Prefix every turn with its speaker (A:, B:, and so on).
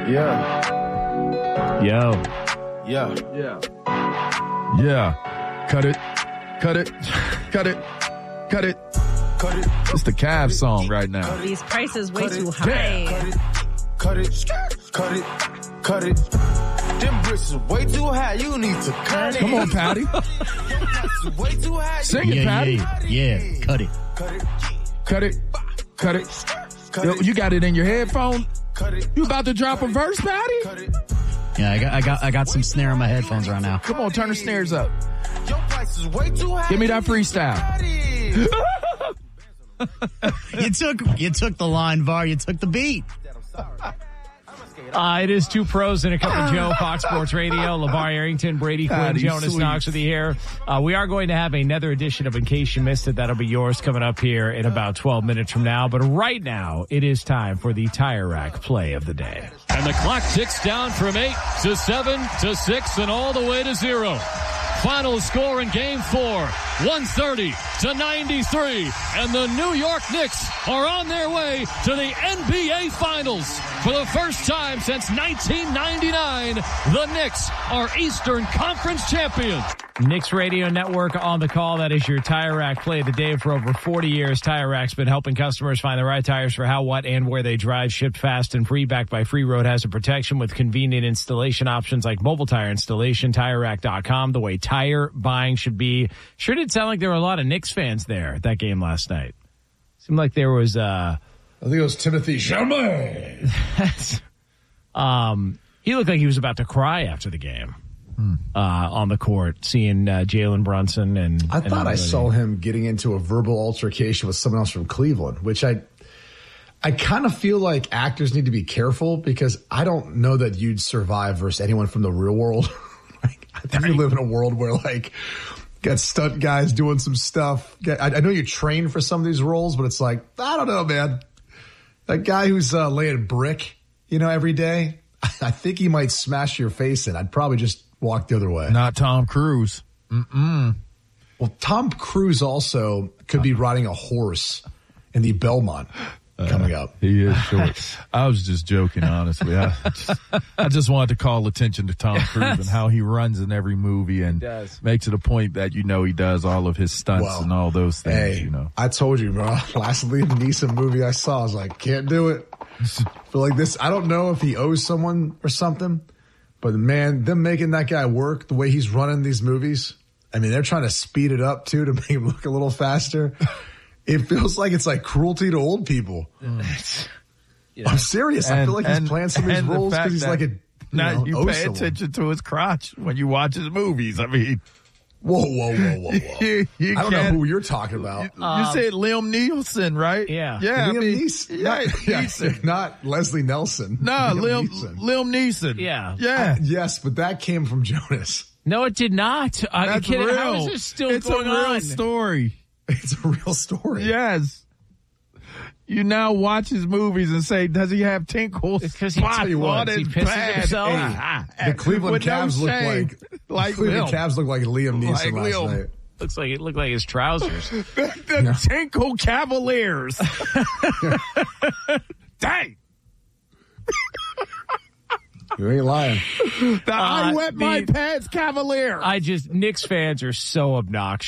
A: Yeah.
B: Yo.
A: Yeah.
C: Yeah. Yeah. Cut it. Cut it. Cut it. Cut it. Cut it. It's the Cavs song right now.
D: These prices way too high.
A: Cut it. Cut it. Cut it. Them bricks is way too high. You need to cut it.
C: Come on, Patty.
A: Way too high.
C: Sing it, Patty.
B: Yeah. Cut it.
A: Cut it.
C: Cut it. Cut it. Yo, you got it in your headphone?
A: Cut it.
C: You about to drop a verse, Patty?
A: Cut it.
B: Yeah, I got some snare in my headphones right now.
C: Come on, turn the snares up.
A: Your price is way too high.
C: Give me that freestyle.
B: You took the line, VAR. You took the beat.
E: It is two pros and a cup of Joe, Fox Sports Radio. LeVar Arrington, Brady Quinn,
C: Patty,
E: Jonas
C: sweet.
E: Knox with you here. We are going to have another edition of In Case You Missed It. That'll be yours coming up here in about 12 minutes from now. But right now, it is time for the Tire Rack play of the day.
F: And the clock ticks down from 8 to 7 to 6 and all the way to 0. Final score in Game 4, 130 to 93. And the New York Knicks are on their way to the NBA Finals. For the first time since 1999, the Knicks are Eastern Conference champions.
E: Knicks Radio Network on the call. That is your Tire Rack play of the day. For over 40 years, Tire Rack's been helping customers find the right tires for how, what, and where they drive. Shipped fast and free, backed by free road hazard protection with convenient installation options like mobile tire installation. TireRack.com, the way tire buying should be. Sure did sound like there were a lot of Knicks fans there at that game last night. Seemed like there was
G: I think it was Timothy Chalamet.
E: He looked like he was about to cry after the game. On the court, seeing Jalen Brunson and
G: I thought I saw him getting into a verbal altercation with someone else from Cleveland, which I kind of feel like actors need to be careful because I don't know that you'd survive versus anyone from the real world. I think you live in a world where got stunt guys doing some stuff. I know you train for some of these roles, but it's like, I don't know, man. That guy who's laying brick, every day, I think he might smash your face in. I'd probably just walk the other way.
C: Not Tom Cruise.
G: Well, Tom Cruise also could be riding a horse in the Belmont coming up.
C: He is short. I was just joking, honestly. I just wanted to call attention to Tom Cruise and how he runs in every movie and makes it a point that he does all of his stunts and all those things.
G: Hey, I told you, bro. Last Liam Neeson movie I saw, I was like, can't do it. Feel like this. I don't know if he owes someone or something. But man, them making that guy work the way he's running these movies, I mean, they're trying to speed it up too to make him look a little faster. It feels like it's like cruelty to old people. I'm serious. I feel like he's playing some of these roles because he's like
C: you pay attention to his crotch when you watch his movies. I mean,
G: whoa. I don't know who you're talking about.
C: You said Liam Neeson, right?
E: Yeah.
G: Liam Neeson. Not Leslie Nelson.
C: No, Liam Neeson.
E: Yeah.
G: Yes, but that came from Jonas.
E: No, it did not.
C: That's real.
E: How is this still going on?
C: It's a real story.
G: It's a real story.
C: Yes. You now watch his movies and say, does he have tinkles?
E: Because he pisses himself.
G: The Cleveland Cavs look Cavs look like Liam Neeson last night.
E: It looked like his trousers.
C: the Tinkle Cavaliers. Dang.
G: You ain't lying.
C: I wet my pants Cavalier.
E: Knicks fans are so obnoxious.